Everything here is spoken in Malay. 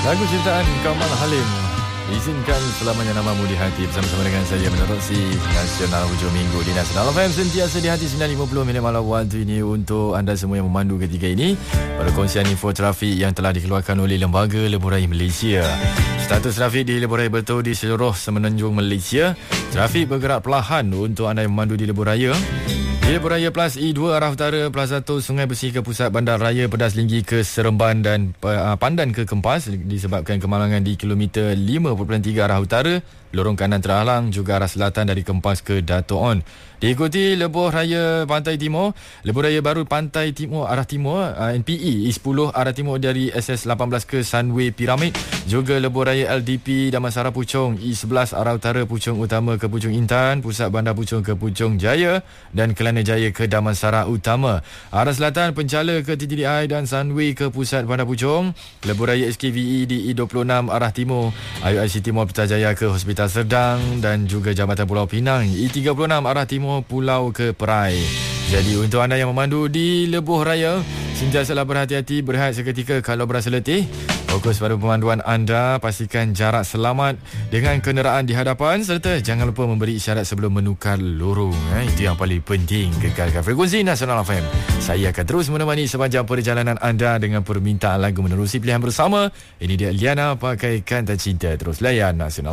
Lagu ciptaan Kamal Halim, Izinkan Selamanya Namamu di Hati, bersama-sama dengan saya menerusi Nasional Hujung Minggu di Nasional FM, sentiasa di hati 9.50 minit malam waktu ini untuk anda semua yang memandu ketika ini. Perkongsian info trafik yang telah dikeluarkan oleh Lembaga Lebuh Raya Malaysia. Status trafik di Lebuh Raya Bertau di seluruh semenanjung Malaysia. Trafik bergerak perlahan untuk anda yang memandu di Lebuh Raya. Di Lebuh Raya Plus E2 arah utara, Plus 1 Sungai Besi ke pusat bandar raya, Pedas Linggi ke Seremban dan Pandan ke Kempas disebabkan kemalangan di kilometer 5.3 arah utara. Lorong kanan terhalang, juga arah selatan dari Kempas ke Dato' On. Diikuti Lebuh Raya Pantai Timur, Lebuh Raya Baru Pantai Timur arah timur, NPE E10 arah timur dari SS18 ke Sunway Pyramid. Juga Lebuh Raya LDP Damansara Puchong E11 arah utara, Puchong Utama ke Puchong Intan, Pusat Bandar Puchong ke Puchong Jaya dan Kelana Jaya ke Damansara Utama. Arah selatan Penchala ke TTDI dan Sunway ke Pusat Bandar Puchong. Lebuh Raya SKVE di E26 arah timur, IIC Timur Putrajaya ke Hospital Serdang dan juga Jambatan Pulau Pinang. E36 arah timur Pulau ke Perai. Jadi untuk anda yang memandu di Lebuh Raya, sentiasalah berhati-hati, berehat seketika kalau berasa letih. Fokus pada pemanduan anda, pastikan jarak selamat dengan kenderaan di hadapan serta jangan lupa memberi isyarat sebelum menukar lorong. Itu yang paling penting. Kekalkan frekuensi Nasional FM. Saya akan terus menemani sepanjang perjalanan anda dengan permintaan lagu menerusi pilihan bersama. Ini dia Liana Pakaikan Tak Cinta. Terus layan Nasional.